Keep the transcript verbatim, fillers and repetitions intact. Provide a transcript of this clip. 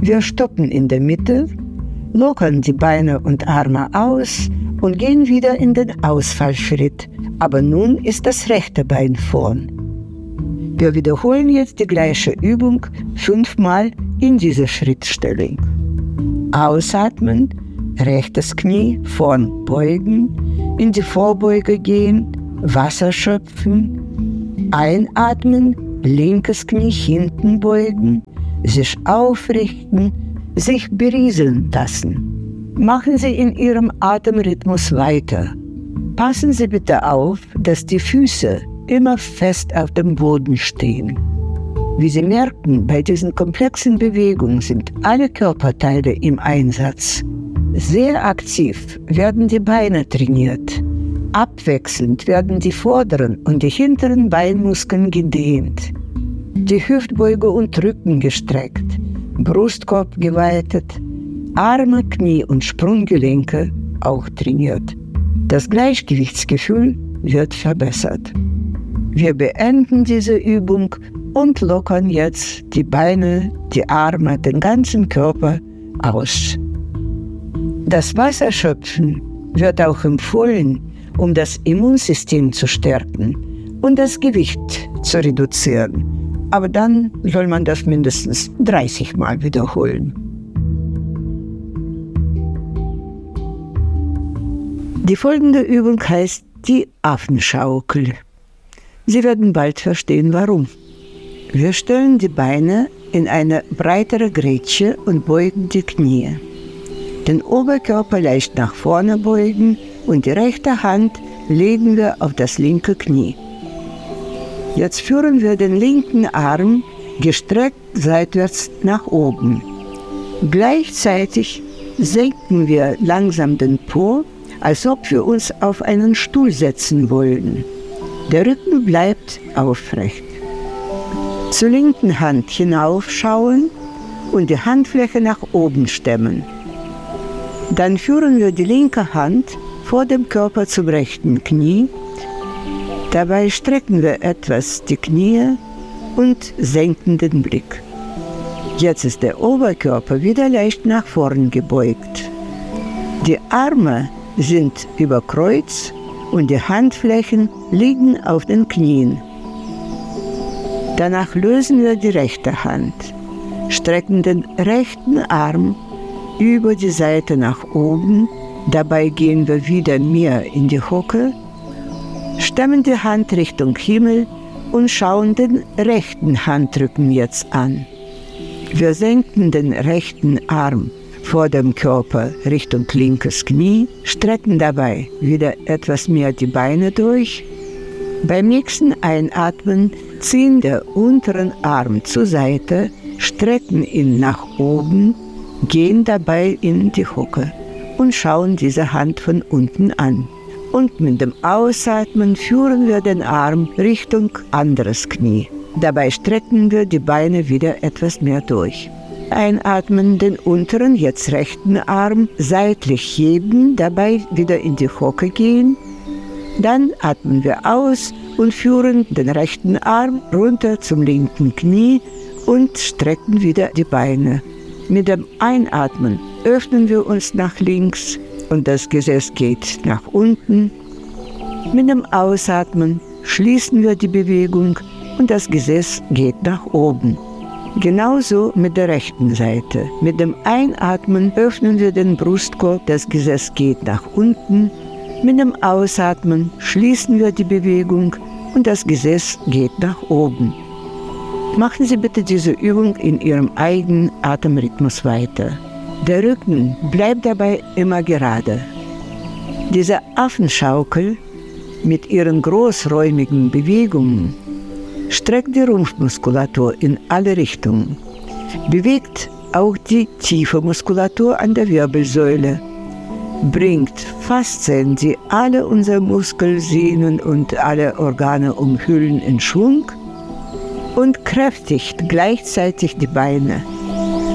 Wir stoppen in der Mitte, lockern die Beine und Arme aus und gehen wieder in den Ausfallschritt. Aber nun ist das rechte Bein vorn. Wir wiederholen jetzt die gleiche Übung fünfmal in dieser Schrittstellung. Ausatmen, rechtes Knie vorn beugen, in die Vorbeuge gehen, Wasser schöpfen. Einatmen, linkes Knie hinten beugen, sich aufrichten, sich berieseln lassen. Machen Sie in Ihrem Atemrhythmus weiter. Passen Sie bitte auf, dass die Füße immer fest auf dem Boden stehen. Wie Sie merken, bei diesen komplexen Bewegungen sind alle Körperteile im Einsatz. Sehr aktiv werden die Beine trainiert. Abwechselnd werden die vorderen und die hinteren Beinmuskeln gedehnt. Die Hüftbeuge und Rücken gestreckt, Brustkorb geweitet, Arme, Knie und Sprunggelenke auch trainiert. Das Gleichgewichtsgefühl wird verbessert. Wir beenden diese Übung und lockern jetzt die Beine, die Arme, den ganzen Körper aus. Das Wasserschöpfen wird auch empfohlen, um das Immunsystem zu stärken und das Gewicht zu reduzieren. Aber dann soll man das mindestens dreißig Mal wiederholen. Die folgende Übung heißt die Affenschaukel. Sie werden bald verstehen, warum. Wir stellen die Beine in eine breitere Grätsche und beugen die Knie. Den Oberkörper leicht nach vorne beugen und die rechte Hand legen wir auf das linke Knie. Jetzt führen wir den linken Arm gestreckt seitwärts nach oben. Gleichzeitig senken wir langsam den Po, als ob wir uns auf einen Stuhl setzen wollen. Der Rücken bleibt aufrecht. Zur linken Hand hinaufschauen und die Handfläche nach oben stemmen. Dann führen wir die linke Hand vor dem Körper zum rechten Knie. Dabei strecken wir etwas die Knie und senken den Blick. Jetzt ist der Oberkörper wieder leicht nach vorn gebeugt. Die Arme sind über Kreuz und die Handflächen liegen auf den Knien. Danach lösen wir die rechte Hand, strecken den rechten Arm über die Seite nach oben. Dabei gehen wir wieder mehr in die Hocke, stemmen die Hand Richtung Himmel und schauen den rechten Handrücken jetzt an. Wir senken den rechten Arm vor dem Körper Richtung linkes Knie, strecken dabei wieder etwas mehr die Beine durch. Beim nächsten Einatmen ziehen den unteren Arm zur Seite, strecken ihn nach oben, gehen dabei in die Hocke und schauen diese Hand von unten an. Und mit dem Ausatmen führen wir den Arm Richtung anderes Knie. Dabei strecken wir die Beine wieder etwas mehr durch. Einatmen, den unteren, jetzt rechten Arm seitlich heben, dabei wieder in die Hocke gehen. Dann atmen wir aus und führen den rechten Arm runter zum linken Knie und strecken wieder die Beine. Mit dem Einatmen öffnen wir uns nach links und das Gesäß geht nach unten. Mit dem Ausatmen schließen wir die Bewegung und das Gesäß geht nach oben. Genauso mit der rechten Seite. Mit dem Einatmen öffnen wir den Brustkorb, das Gesäß geht nach unten. Mit dem Ausatmen schließen wir die Bewegung und das Gesäß geht nach oben. Machen Sie bitte diese Übung in Ihrem eigenen Atemrhythmus weiter. Der Rücken bleibt dabei immer gerade. Diese Affenschaukel mit ihren großräumigen Bewegungen streckt die Rumpfmuskulatur in alle Richtungen, bewegt auch die tiefe Muskulatur an der Wirbelsäule, bringt Faszien, die alle unsere Muskeln, Sehnen und alle Organe umhüllen, in Schwung und kräftigt gleichzeitig die Beine.